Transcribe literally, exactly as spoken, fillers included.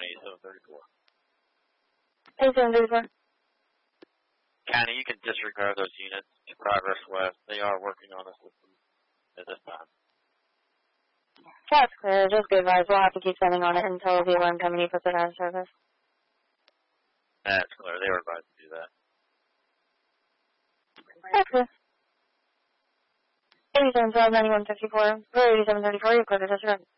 eighty-seven thirty-four. eighty-seven thirty-four. County, you can disregard those units to Progress West. They are working on a system at this time. That's clear. Just good advice. We'll have to keep sending on it until the alarm company puts it out of service. That's clear. They were advised to do that. That's clear. eighty-seven twelve ninety-one fifty-four. Or eighty-seven thirty-four, you're clear to disregard.